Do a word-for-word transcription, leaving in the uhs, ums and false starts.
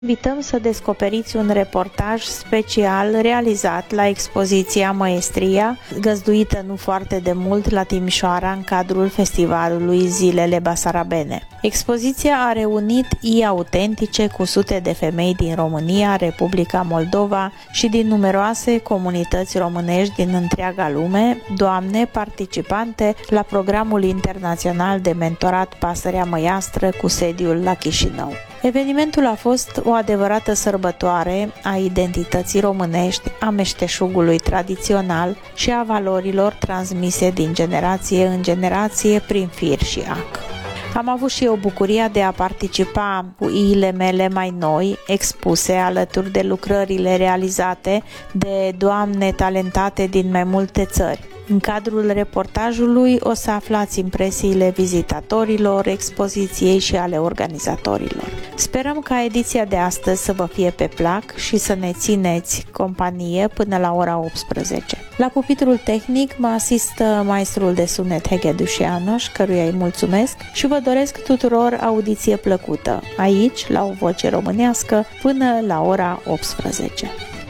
Invităm să descoperiți un reportaj special realizat la expoziția Măestria, găzduită nu foarte de mult la Timișoara în cadrul festivalului Zilele Basarabene. Expoziția a reunit ii autentice cu sute de femei din România, Republica Moldova și din numeroase comunități românești din întreaga lume, doamne participante la programul internațional de mentorat Pasărea Măiastră cu sediul la Chișinău. Evenimentul a fost o adevărată sărbătoare a identității românești, a meșteșugului tradițional și a valorilor transmise din generație în generație prin fir și ac. Am avut și eu bucuria de a participa cu iile mele mai noi, expuse alături de lucrările realizate de doamne talentate din mai multe țări. În cadrul reportajului o să aflați impresiile vizitatorilor, expoziției și ale organizatorilor. Sperăm ca ediția de astăzi să vă fie pe plac și să ne țineți companie până la ora optsprezece. La pupitrul tehnic mă asistă maestrul de sunet Hege Dușeanoș, căruia îi mulțumesc și vă doresc tuturor audiție plăcută, aici, la O Voce Românească, până la ora optsprezece.